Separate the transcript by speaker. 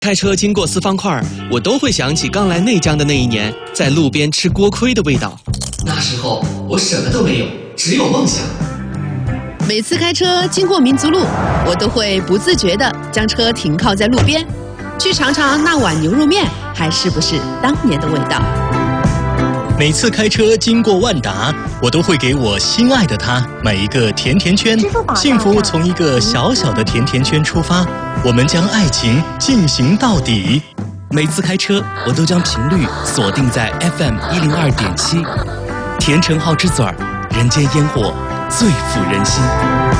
Speaker 1: 开车经过四方块，我都会想起刚来内江的那一年，在路边吃锅盔的味道。
Speaker 2: 那时候我什么都没有，只有梦想。
Speaker 3: 每次开车经过民族路，我都会不自觉地将车停靠在路边，去尝尝那碗牛肉面还是不是当年的味道。
Speaker 4: 每次开车经过万达，我都会给我心爱的他买一个甜甜圈。幸福从一个小小的甜甜圈出发，我们将爱情进行到底。
Speaker 1: 每次开车，我都将频率锁定在 FM 102.7，甜橙好之嘴儿，人间烟火最抚人心。